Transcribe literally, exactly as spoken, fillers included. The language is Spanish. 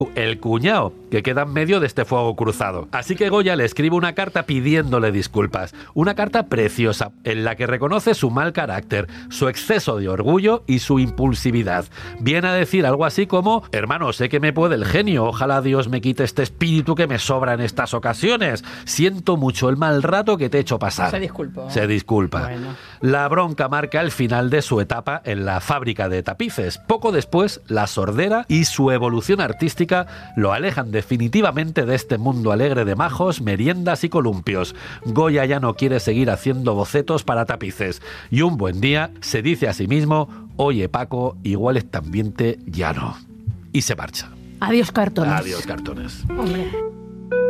el cuñado, que queda en medio de este fuego cruzado. Así que Goya le escribe una carta pidiéndole disculpas. Una carta preciosa, en la que reconoce su mal carácter, su exceso de orgullo y su impulsividad. Viene a decir algo así como: hermano, sé que me puede el genio, ojalá Dios me quite este espíritu que me sobra en estas ocasiones. Siento mucho el mal rato que te he hecho pasar. Se disculpó. Se disculpa. Bueno. La bronca marca el final de su etapa en la fábrica de tapices. Poco después, la sordera y su evolución artística lo alejan definitivamente de este mundo alegre de majos, meriendas y columpios. Goya ya no quiere seguir haciendo bocetos para tapices. Y un buen día se dice a sí mismo: oye Paco, igual este ambiente ya no. Y se marcha. Adiós, cartones. Adiós, cartones. Hombre.